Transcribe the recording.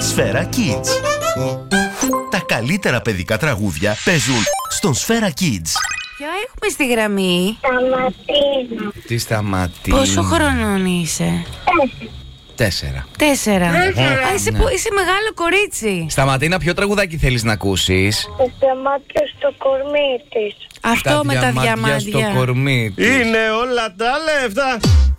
Σφαίρα Kids. Τα καλύτερα παιδικά τραγούδια παίζουν στον Σφαίρα Kids. Ποιο έχουμε στη γραμμή? Σταματίνα. Τι Σταματίνα. Πόσο χρονών είσαι? 4. 4. Είσαι μεγάλο κορίτσι. Σταματίνα, ποιο τραγουδάκι θέλεις να ακούσεις? Το διαμάντια στο κορμί της. Αυτό με τα διαμάντια διαμάντια. στο κορμί της. Είναι όλα τα λεφτά